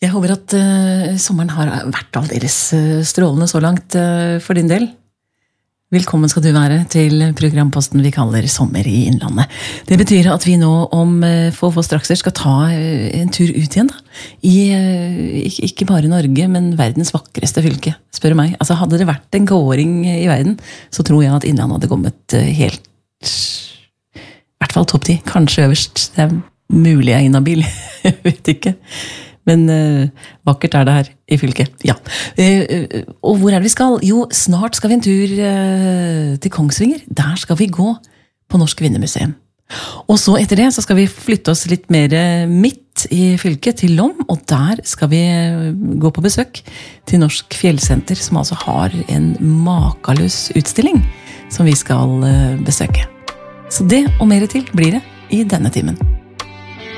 Jeg håper at sommeren har vært aldeles strålende så langt for din del. Velkommen skal du være til programposten vi kaller Sommer i Innlandet. Det betyr at vi nå om få straks skal ta en tur ut igjen da. Ikke bare Norge, men verdens vakreste fylke, spør meg. Altså hadde det vært en kåring i verden, så tror jeg at Innlandet hadde kommet helt, i hvert fall topp 10, kanskje øverst. Det er mulig jeg er inhabil, jeg vet ikke. Men vakkert det her i fylket. Ja. Og hvor det vi skal? Jo, snart skal vi en tur til Kongsvinger. Der skal vi gå på Norsk Kvinnemuseum. Og så etter det så skal vi flytte oss litt mer midt i fylket til Lom, og der skal vi gå på besøk til Norsk Fjellsenter, som altså har en makeløs utstilling som vi skal besøke. Så det og mer til blir det i denne timen.